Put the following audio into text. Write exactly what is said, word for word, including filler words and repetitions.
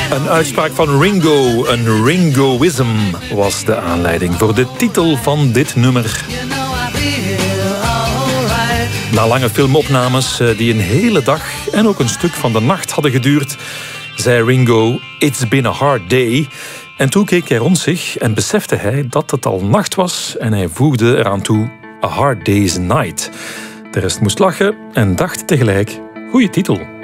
Een uitspraak van Ringo, een Ringoism, was de aanleiding voor de titel van dit nummer. Na lange filmopnames die een hele dag en ook een stuk van de nacht hadden geduurd, zei Ringo, "It's been a hard day." En toen keek hij rond zich en besefte hij dat het al nacht was en hij voegde eraan toe, "A hard day's night." De rest moest lachen en dacht tegelijk, goeie titel.